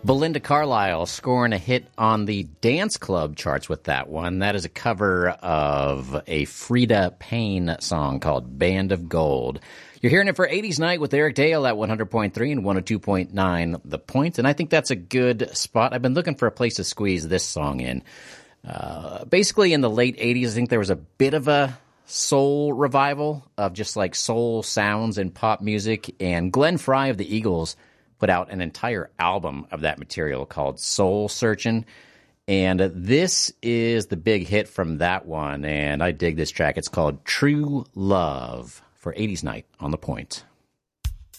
Belinda Carlisle scoring a hit on the dance club charts with that one. That is a cover of a Frida Payne song called Band of Gold. You're hearing it for 80s Night with Eric Dale at 100.3 and 102.9 The Point, and I think that's a good spot. I've been looking for a place to squeeze this song in. Basically, in the late 80s, I think there was a bit of a soul revival of just like soul sounds and pop music, and Glenn Frey of the Eagles put out an entire album of that material called Soul Searchin', and this is the big hit from that one, and I dig this track. It's called True Love for 80s Night on The Point.